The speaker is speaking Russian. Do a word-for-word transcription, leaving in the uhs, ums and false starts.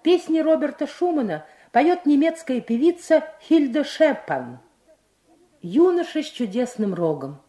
Песни Роберта Шумана поет немецкая певица Хильда Шепан. Юноша с чудесным рогом.